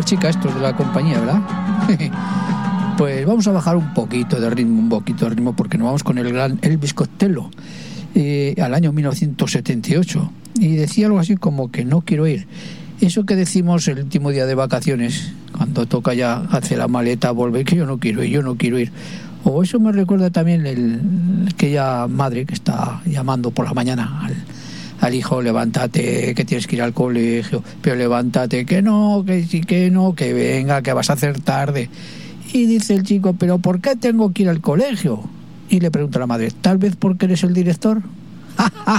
una chica, estos de la compañía, ¿verdad? Pues vamos a bajar un poquito de ritmo, porque nos vamos con el gran Elvis Costello, al año 1978. Y decía algo así como que no quiero ir. Eso que decimos el último día de vacaciones, cuando toca ya hacer la maleta, volver, que yo no quiero ir. O eso me recuerda también aquella madre que está llamando por la mañana al hijo: levántate, que tienes que ir al colegio, pero levántate, que no, que venga, que vas a hacer tarde. Y dice el chico: ¿pero por qué tengo que ir al colegio? Y le pregunta a la madre: ¿tal vez porque eres el director?